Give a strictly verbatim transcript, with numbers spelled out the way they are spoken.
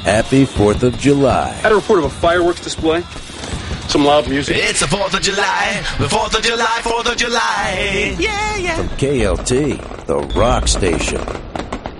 Happy fourth of July. Had a report of a fireworks display. Some loud music. It's the fourth of July, the fourth of July, fourth of July. Yeah, yeah. From K L T, the rock station.